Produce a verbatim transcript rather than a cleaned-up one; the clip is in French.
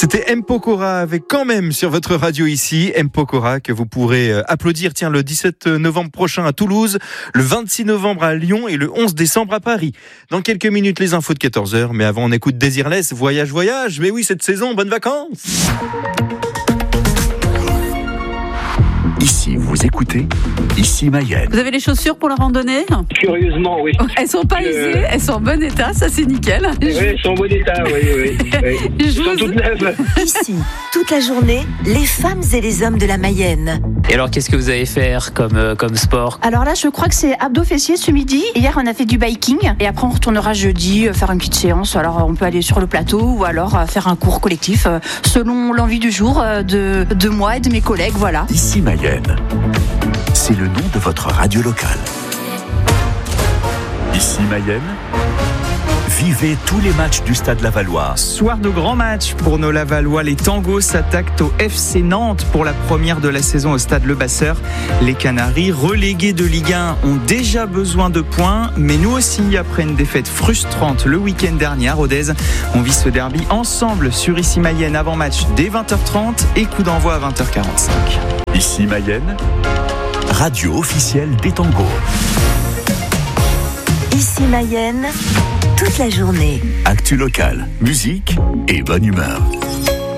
C'était M. Pokora avec quand même sur votre radio ici. M. Pokora que vous pourrez applaudir tiens, le dix-sept novembre prochain à Toulouse, le vingt-six novembre à Lyon et le onze décembre à Paris. Dans quelques minutes, les infos de quatorze heures. Mais avant, on écoute Désirless, Voyage, Voyage. Mais oui, cette saison, bonnes vacances. Ici, vous écoutez, ici Mayenne. Vous avez les chaussures pour la randonnée ? Curieusement, oui. Elles sont pas usées, euh... elles sont en bon état, ça c'est nickel. Oui, elles sont en bon état, oui, oui. oui. Elles sont toutes neuves. Ici, toute la journée, les femmes et les hommes de la Mayenne. Et alors, qu'est-ce que vous allez faire comme, euh, comme sport ? Alors là, je crois que c'est abdos fessiers ce midi. Hier, on a fait du biking. Et après, on retournera jeudi euh, faire une petite séance. Alors, on peut aller sur le plateau ou alors euh, faire un cours collectif euh, selon l'envie du jour euh, de, de moi et de mes collègues, voilà. Ici Mayenne, c'est le nom de votre radio locale. Ici Mayenne, vivez tous les matchs du Stade Lavallois. Soir de grand match pour nos Lavallois. Les Tangos s'attaquent au F C Nantes pour la première de la saison au Stade Le Basseur. Les Canaries, relégués de Ligue un, ont déjà besoin de points. Mais nous aussi, après une défaite frustrante le week-end dernier à Rodez, on vit ce derby ensemble sur Ici Mayenne avant match dès vingt heures trente et coup d'envoi à vingt heures quarante-cinq. Ici Mayenne, radio officielle des Tangos. Ici Mayenne, toute la journée. Actu locale, musique et bonne humeur.